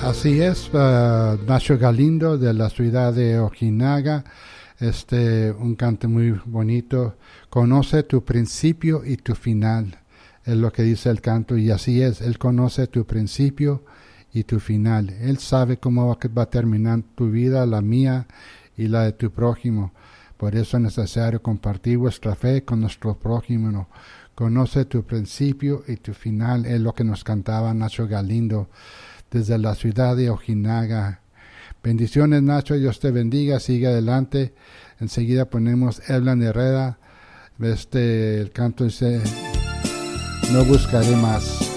Así es, Nacho Galindo de la ciudad de Ojinaga, un canto muy bonito. Conoce tu principio y tu final, es lo que dice el canto, y así es, Él conoce tu principio y tu final. Él sabe cómo va a terminar tu vida, la mía y la de tu prójimo. Por eso es necesario compartir vuestra fe con nuestro prójimo, ¿no? Conoce tu principio y tu final, es lo que nos cantaba Nacho Galindo desde la ciudad de Ojinaga. Bendiciones, Nacho, Dios te bendiga, sigue adelante. Enseguida ponemos Evelyn Herrera. El canto dice, no buscaré más.